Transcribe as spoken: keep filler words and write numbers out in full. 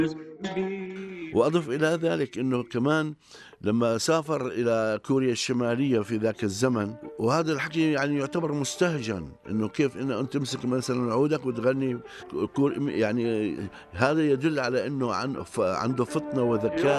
وأضف إلى ذلك أنه كمان لما سافر إلى كوريا الشمالية في ذاك الزمن، وهذا الحكي يعني يعتبر مستهجن، أنه كيف أنه أنت تمسك مثلا عودك وتغني كور يعني. هذا يدل على أنه عن عنده فطنة وذكاء